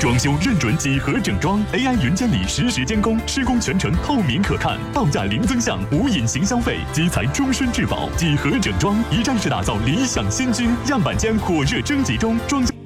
装修认准几何整装 ，AI 云监理实时监工，施工全程透明可看，报价零增项，无隐形消费，基材终身质保。几何整装一站式打造理想新居，样板间火热征集中，装修。